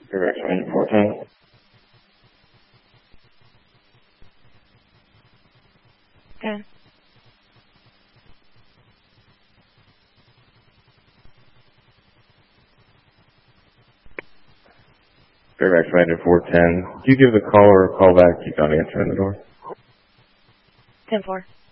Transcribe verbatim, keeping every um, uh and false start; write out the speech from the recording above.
Fairfax Commander four ten. ten. Fairfax Commander four ten. Do you give the caller a call back? He's not answering the door. ten four.